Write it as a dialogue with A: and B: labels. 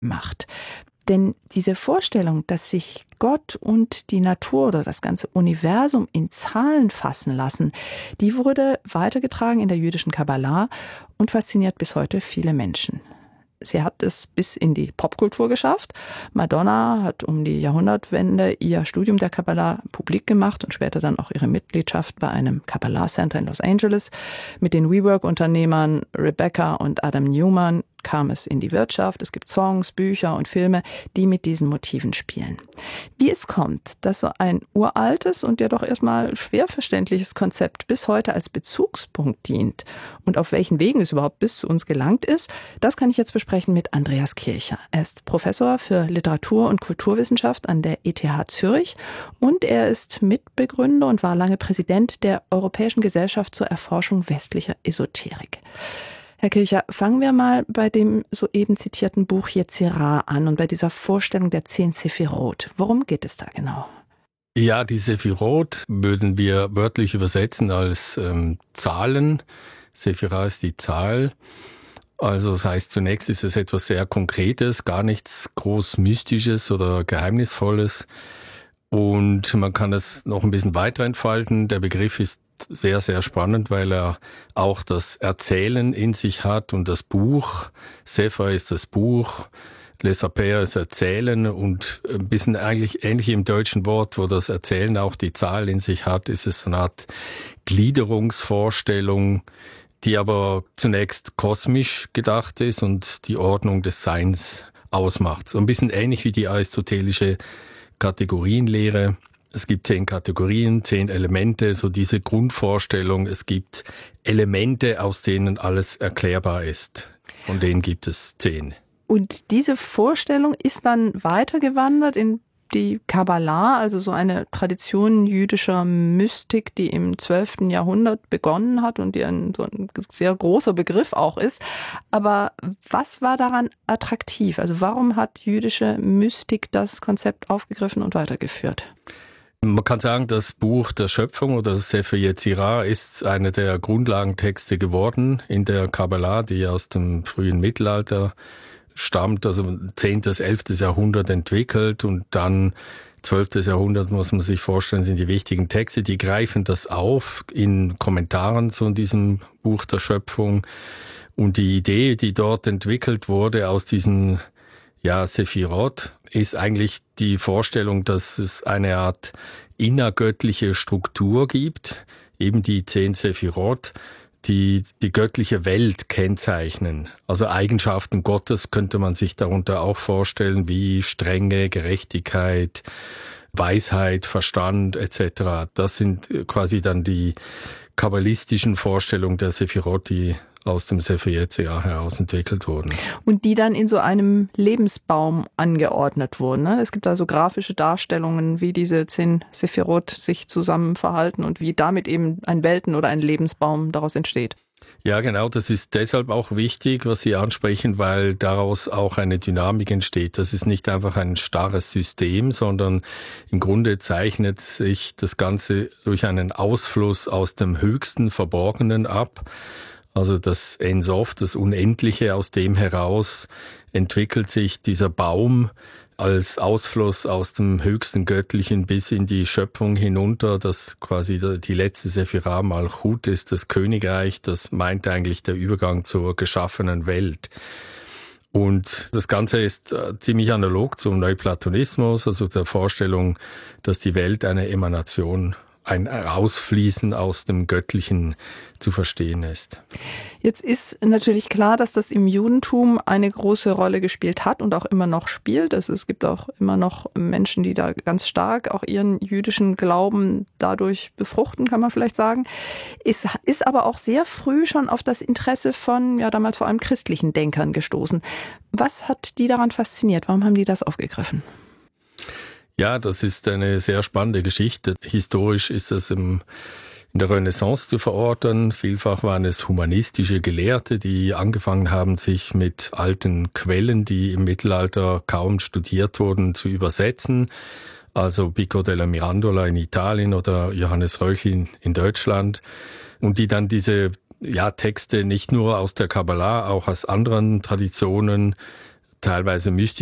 A: macht. Denn diese Vorstellung, dass sich Gott und die Natur oder das ganze Universum in Zahlen fassen lassen, die wurde weitergetragen in der jüdischen Kabbala und fasziniert bis heute viele Menschen. Sie hat es bis in die Popkultur geschafft. Madonna hat um die Jahrhundertwende ihr Studium der Kabbala publik gemacht und später dann auch ihre Mitgliedschaft bei einem Kabbalah Center in Los Angeles. Mit den WeWork-Unternehmern Rebecca und Adam Newman kam es in die Wirtschaft. Es gibt Songs, Bücher und Filme, die mit diesen Motiven spielen. Wie es kommt, dass so ein uraltes und ja doch erstmal schwer verständliches Konzept bis heute als Bezugspunkt dient und auf welchen Wegen es überhaupt bis zu uns gelangt ist, das kann ich jetzt besprechen mit Andreas Kircher. Er ist Professor für Literatur- und Kulturwissenschaft an der ETH Zürich und er ist Mitbegründer und war lange Präsident der Europäischen Gesellschaft zur Erforschung westlicher Esoterik. Herr Kircher, fangen wir mal bei dem soeben zitierten Buch Yetzirah an und bei dieser Vorstellung der 10 Sephirot. Worum geht es da genau?
B: Ja, die Sephirot würden wir wörtlich übersetzen als Zahlen. Sephirah ist die Zahl. Also das heißt, zunächst ist es etwas sehr Konkretes, gar nichts groß Mystisches oder Geheimnisvolles. Und man kann es noch ein bisschen weiter entfalten. Der Begriff ist sehr, sehr spannend, weil er auch das Erzählen in sich hat und das Buch. Sefer ist das Buch, Lesaper ist Erzählen und ein bisschen eigentlich ähnlich im deutschen Wort, wo das Erzählen auch die Zahl in sich hat, ist es so eine Art Gliederungsvorstellung, die aber zunächst kosmisch gedacht ist und die Ordnung des Seins ausmacht. So ein bisschen ähnlich wie die aristotelische Kategorienlehre. Es gibt 10 Kategorien, 10 Elemente, so diese Grundvorstellung. Es gibt Elemente, aus denen alles erklärbar ist. Von denen gibt es 10.
A: Und diese Vorstellung ist dann weitergewandert in die Kabbala, also so eine Tradition jüdischer Mystik, die im 12. Jahrhundert begonnen hat und die so ein sehr großer Begriff auch ist. Aber was war daran attraktiv? Also warum hat jüdische Mystik das Konzept aufgegriffen und weitergeführt?
B: Man kann sagen, das Buch der Schöpfung oder Sefer Yetzirah ist einer der Grundlagentexte geworden in der Kabbala, die aus dem frühen Mittelalter stammt, also 10. bis 11. Jahrhundert entwickelt und dann 12. Jahrhundert, muss man sich vorstellen, sind die wichtigen Texte, die greifen das auf in Kommentaren zu diesem Buch der Schöpfung und die Idee, die dort entwickelt wurde aus diesen Sephirot, ist eigentlich die Vorstellung, dass es eine Art innergöttliche Struktur gibt, eben die 10 Sephirot, die die göttliche Welt kennzeichnen. Also Eigenschaften Gottes könnte man sich darunter auch vorstellen, wie Strenge, Gerechtigkeit, Weisheit, Verstand etc. Das sind quasi dann die kabbalistischen Vorstellungen der Sephirot, die aus dem Sefer Yetzirah heraus entwickelt wurden.
A: Und die dann in so einem Lebensbaum angeordnet wurden. Ne? Es gibt da so grafische Darstellungen, wie diese 10 Sephirot sich zusammen verhalten und wie damit eben ein Welten- oder ein Lebensbaum daraus entsteht.
B: Ja, genau, das ist deshalb auch wichtig, was Sie ansprechen, weil daraus auch eine Dynamik entsteht. Das ist nicht einfach ein starres System, sondern im Grunde zeichnet sich das Ganze durch einen Ausfluss aus dem höchsten Verborgenen ab. Also das Ein Sof, das Unendliche, aus dem heraus entwickelt sich dieser Baum als Ausfluss aus dem höchsten Göttlichen bis in die Schöpfung hinunter, das quasi die letzte Sephirah Malchut ist, das Königreich, das meint eigentlich der Übergang zur geschaffenen Welt. Und das Ganze ist ziemlich analog zum Neuplatonismus, also der Vorstellung, dass die Welt eine Emanation, ein Ausfließen aus dem Göttlichen zu verstehen ist.
A: Jetzt ist natürlich klar, dass das im Judentum eine große Rolle gespielt hat und auch immer noch spielt. Es gibt auch immer noch Menschen, die da ganz stark auch ihren jüdischen Glauben dadurch befruchten, kann man vielleicht sagen. Es ist aber auch sehr früh schon auf das Interesse von, damals vor allem christlichen Denkern gestoßen. Was hat die daran fasziniert? Warum haben die das aufgegriffen?
B: Ja, das ist eine sehr spannende Geschichte. Historisch ist das in der Renaissance zu verorten. Vielfach waren es humanistische Gelehrte, die angefangen haben, sich mit alten Quellen, die im Mittelalter kaum studiert wurden, zu übersetzen. Also Pico della Mirandola in Italien oder Johannes Reuchlin in Deutschland. Und die dann diese Texte nicht nur aus der Kabbala, auch aus anderen Traditionen teilweise mystisch